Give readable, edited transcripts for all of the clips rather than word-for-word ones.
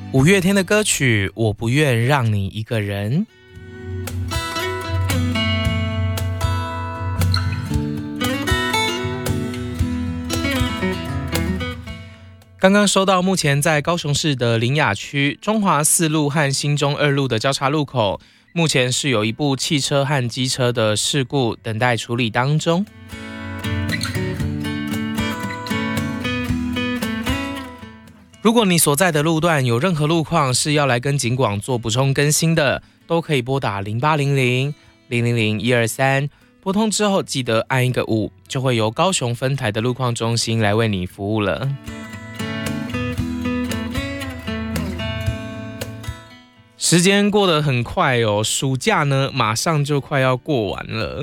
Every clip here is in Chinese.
五月天的歌曲《我不愿让你一个人》。刚刚收到，目前在高雄市的苓雅区中华4路和新中2路的交叉路口，目前是有一部汽车和机车的事故等待处理当中。如果你所在的路段有任何路况是要来跟警广做补充更新的，都可以拨打0800-000-123，拨通之后记得按一个5，就会由高雄分台的路况中心来为你服务了。时间过得很快哦，暑假呢马上就快要过完了。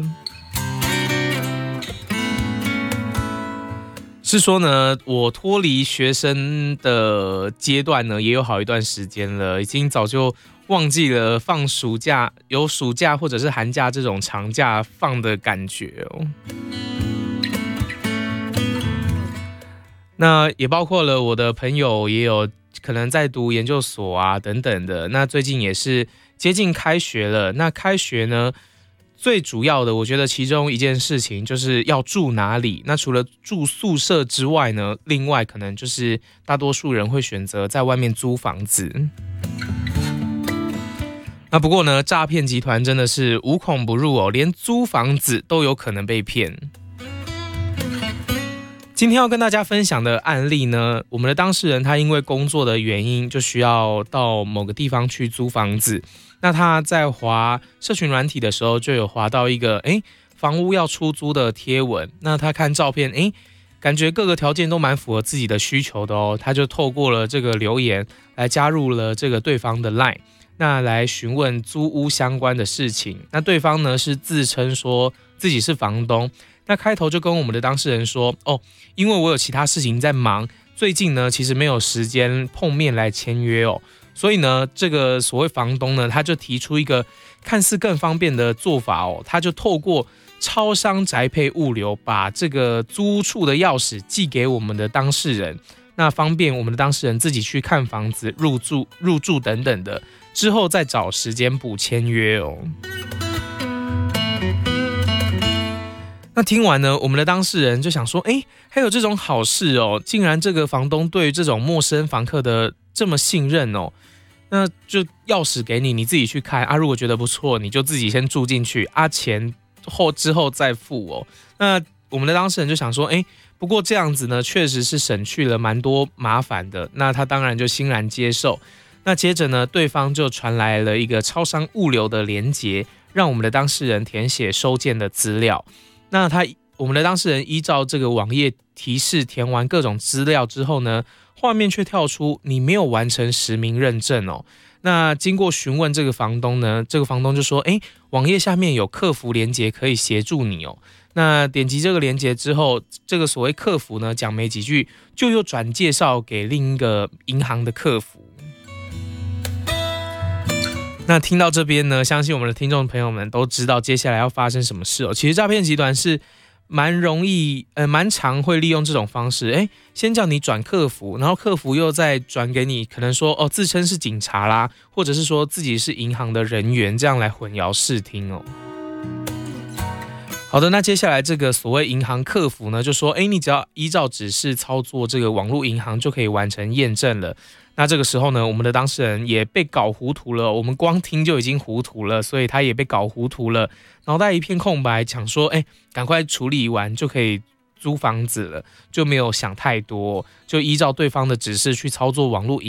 是说呢，我脱离学生的阶段呢，也有好一段时间了，已经早就忘记了放暑假，有暑假或者是寒假这种长假放的感觉哦。那也包括了我的朋友，也有可能在读研究所啊等等的。那最近也是接近开学了，那开学呢，最主要的，我觉得其中一件事情就是要住哪里。那除了住宿舍之外呢，另外可能就是大多数人会选择在外面租房子。那不过呢，诈骗集团真的是无孔不入哦，连租房子都有可能被骗。今天要跟大家分享的案例呢，我们的当事人他因为工作的原因，就需要到某个地方去租房子。那他在滑社群软体的时候，就有滑到一个房屋要出租的贴文。那他看照片，感觉各个条件都蛮符合自己的需求的哦。他就透过了这个留言来加入了这个对方的 LINE， 那来询问租屋相关的事情。那对方呢是自称说自己是房东。那开头就跟我们的当事人说，因为我有其他事情在忙，最近呢其实没有时间碰面来签约哦。所以呢，这个所谓房东呢，他就提出一个看似更方便的做法哦，他就透过超商宅配物流，把这个租屋处的钥匙寄给我们的当事人，那方便我们的当事人自己去看房子、入住等等的，之后再找时间补签约哦。那听完呢，我们的当事人就想说，还有这种好事哦，竟然这个房东对于这种陌生房客的这么信任哦。那就钥匙给你，你自己去看啊。如果觉得不错，你就自己先住进去啊，钱之后再付哦。那我们的当事人就想说，不过这样子呢，确实是省去了蛮多麻烦的。那他当然就欣然接受。那接着呢，对方就传来了一个超商物流的连结，让我们的当事人填写收件的资料。那我们的当事人依照这个网页提示填完各种资料之后呢，画面却跳出你没有完成实名认证哦。那经过询问这个房东呢，这个房东就说，网页下面有客服连结可以协助你哦。那点击这个连结之后，这个所谓客服呢讲没几句，就又转介绍给另一个银行的客服。那听到这边呢，相信我们的听众朋友们都知道接下来要发生什么事哦。其实诈骗集团是蛮常会利用这种方式，先叫你转客服，然后客服又再转给你，可能说自称是警察啦，或者是说自己是银行的人员，这样来混淆视听哦。好的，那接下来这个所谓银行客服呢，就说，你只要依照指示操作这个网络银行就可以完成验证了。那这个时候呢，我们的当事人也被搞糊涂了，我们光听就已经糊涂了，所以他也被搞糊涂了，脑袋一片空白，想说，赶快处理完就可以租房子了，就没有想太多，就依照对方的指示去操作网络银行。